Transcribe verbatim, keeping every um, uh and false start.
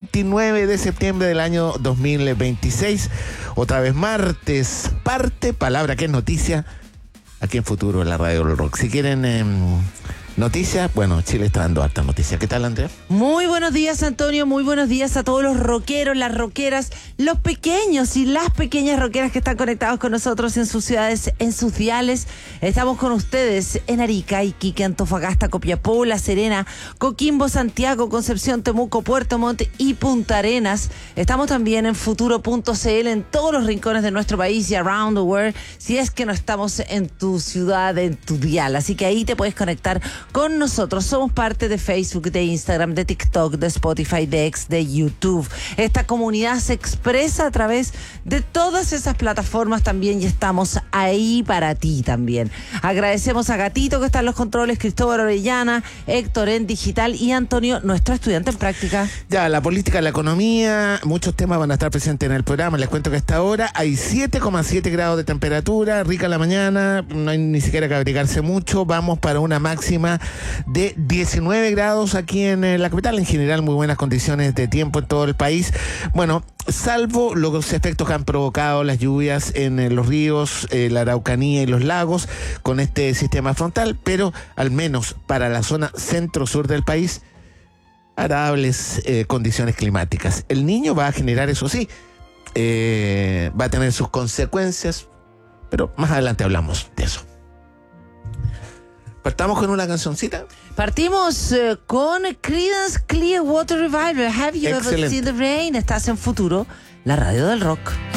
veintinueve de septiembre del año dos mil veintiséis. Otra vez martes, parte, palabra que es noticia, aquí en Futuro, en la Radio del Rock. Si quieren eh, noticias, bueno, Chile está dando harta noticia. ¿Qué tal, Andrea? Muy buenos días, Antonio. Muy buenos días a todos los rockeros, las rockeras, los pequeños y las pequeñas rockeras que están conectados con nosotros en sus ciudades, en sus diales. Estamos con ustedes en Arica, Iquique, Antofagasta, Copiapó, La Serena, Coquimbo, Santiago, Concepción, Temuco, Puerto Montt y Punta Arenas. Estamos también en futuro punto c l en todos los rincones de nuestro país y around the world, si es que no estamos en tu ciudad, en tu dial. Así que ahí te puedes conectar con nosotros. Somos parte de Facebook, de Instagram, de TikTok, de Spotify, de X, de YouTube. Esta comunidad se expresa a través de todas esas plataformas también y estamos ahí para ti también. Agradecemos a Gatito que está en los controles, Cristóbal Orellana, Héctor en digital y Antonio, nuestro estudiante en práctica. Ya, la política, la economía, muchos temas van a estar presentes en el programa. Les cuento que a esta hora hay siete coma siete grados de temperatura, rica la mañana, no hay ni siquiera que abrigarse mucho. Vamos para una máxima de diecinueve grados aquí en eh, la capital. En general, muy buenas condiciones de tiempo en todo el país. Bueno, salvo los efectos que han provocado las lluvias en eh, los ríos, eh, la Araucanía y los lagos con este sistema frontal, pero al menos para la zona centro-sur del país, agradables eh, condiciones climáticas. El Niño va a generar, eso sí, eh, va a tener sus consecuencias, pero más adelante hablamos de eso. ¿Partamos con una cancioncita? Partimos uh, con Creedence Clearwater Revival. Have you Excelente. ever seen the rain? Estás en Futuro, la radio del rock.